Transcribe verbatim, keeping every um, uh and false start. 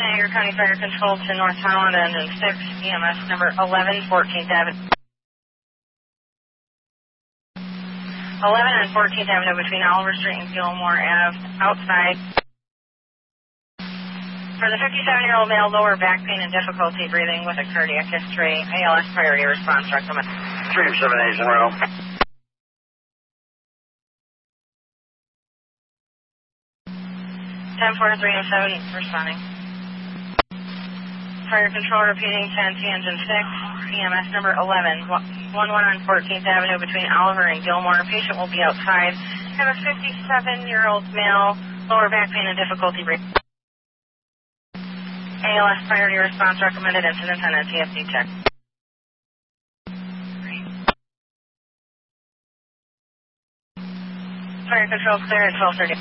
Niagara County Fire Control to North Holland, engine six, E M S number eleven, fourteenth Avenue. eleven and fourteenth Avenue between Oliver Street and Gilmore Ave, outside. For the fifty-seven-year-old male, lower back pain and difficulty breathing with a cardiac history, A L S priority response recommended. three seven eight zero. ten four three oh seven, responding. Fire control repeating, ten T engine six, E M S number eleven, one one on fourteenth Avenue between Oliver and Gilmore. Patient will be outside. Have a fifty-seven-year-old male, lower back pain and difficulty breathing. A L S priority response recommended, incident on a T F D check. Fire control clear at twelve thirty.